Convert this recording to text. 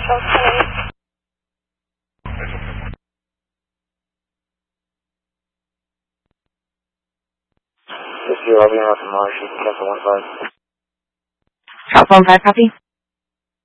This is your LBN from Mars. You can cancel 1-5. Drop phone 5, copy.